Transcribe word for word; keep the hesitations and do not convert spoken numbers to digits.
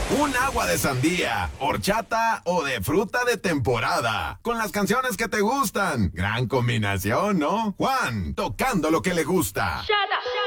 Un agua de sandía, horchata o de fruta de temporada. Con las canciones que te gustan. Gran combinación, ¿no? Juan, tocando lo que le gusta. Shut up.